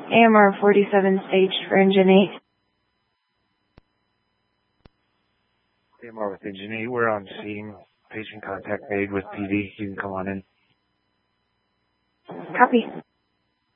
AMR 47 staged for engine 8. AMR with engine 8, we're on scene. Patient contact made with PD. You can come on in. Copy.